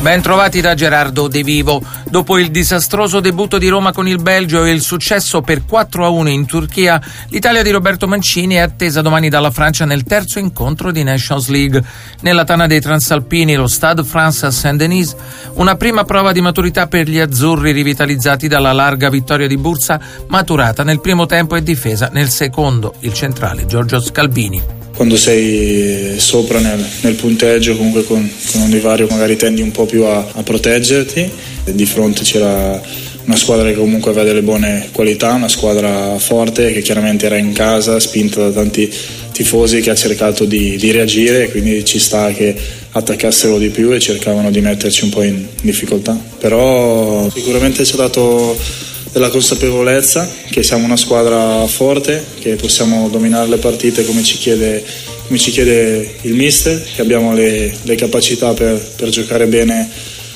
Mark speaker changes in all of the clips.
Speaker 1: Ben trovati da Gerardo De Vivo. Dopo il disastroso debutto di Roma con il Belgio e il successo per 4-1 in Turchia, l'Italia di Roberto Mancini è attesa domani dalla Francia nel terzo incontro di Nations League. Nella tana dei Transalpini, lo Stade France à Saint-Denis, una prima prova di maturità per gli azzurri rivitalizzati dalla larga vittoria di Bursa, maturata nel primo tempo e difesa nel secondo, il centrale Giorgio Scalvini.
Speaker 2: Quando sei sopra nel punteggio, comunque con un divario, magari tendi un po' più a proteggerti. Di fronte c'era una squadra che comunque aveva delle buone qualità, una squadra forte che chiaramente era in casa, spinta da tanti tifosi, che ha cercato di reagire, e quindi ci sta che attaccassero di più e cercavano di metterci un po' in difficoltà. Però sicuramente ci ha dato della consapevolezza che siamo una squadra forte, che possiamo dominare le partite come ci chiede il mister, che abbiamo le capacità per giocare bene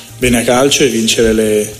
Speaker 2: a calcio e vincere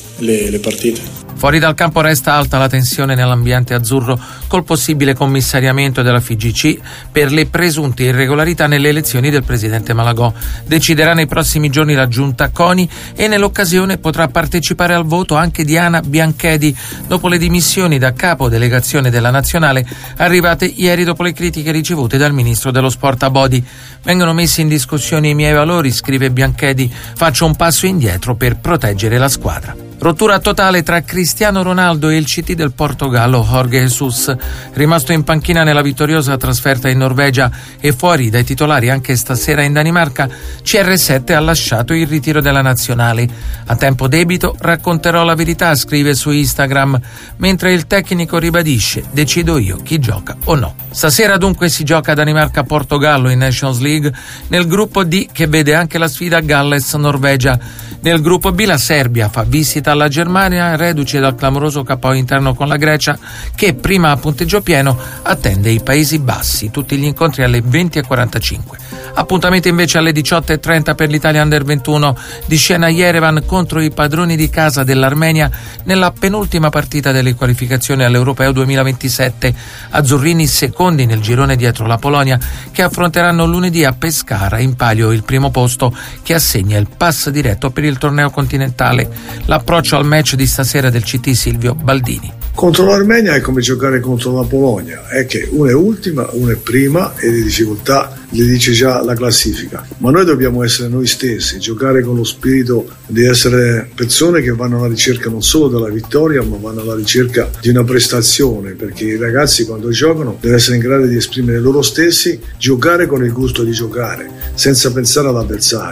Speaker 2: le partite.
Speaker 1: Fuori dal campo resta alta la tensione nell'ambiente azzurro col possibile commissariamento della FIGC per le presunte irregolarità nelle elezioni del presidente Malagò. Deciderà nei prossimi giorni la giunta CONI e nell'occasione potrà partecipare al voto anche Diana Bianchedi dopo le dimissioni da capo delegazione della nazionale arrivate ieri dopo le critiche ricevute dal ministro dello sport Abodi. Vengono messi in discussione i miei valori, scrive Bianchedi, faccio un passo indietro per proteggere la squadra. Rottura totale tra Cristiano Ronaldo e il CT del Portogallo Jorge Jesus, rimasto in panchina nella vittoriosa trasferta in Norvegia e fuori dai titolari anche stasera in Danimarca. CR7 ha lasciato il ritiro della nazionale. A tempo debito racconterò la verità, scrive su Instagram, mentre il tecnico ribadisce decido io chi gioca o no. Stasera dunque si gioca Danimarca-Portogallo in Nations League nel gruppo D, che vede anche la sfida Galles-Norvegia. Nel gruppo B la Serbia fa visita alla Germania, reduce dal clamoroso KO interno con la Grecia, che prima a punteggio pieno attende i Paesi Bassi. Tutti gli incontri alle 20:45. Appuntamento invece alle 18:30 per l'Italia Under 21, di scena Yerevan contro i padroni di casa dell'Armenia nella penultima partita delle qualificazioni all'Europeo 2027. Azzurrini secondi nel girone dietro la Polonia, che affronteranno lunedì a Pescara in palio il primo posto che assegna il pass diretto per il torneo continentale. L'approccio al match di stasera del CT Silvio Baldini.
Speaker 3: Contro l'Armenia è come giocare contro la Polonia, è che una è ultima, una è prima e le difficoltà le dice già la classifica, ma noi dobbiamo essere noi stessi, giocare con lo spirito di essere persone che vanno alla ricerca non solo della vittoria, ma vanno alla ricerca di una prestazione, perché i ragazzi quando giocano devono essere in grado di esprimere loro stessi, giocare con il gusto di giocare senza pensare all'avversario.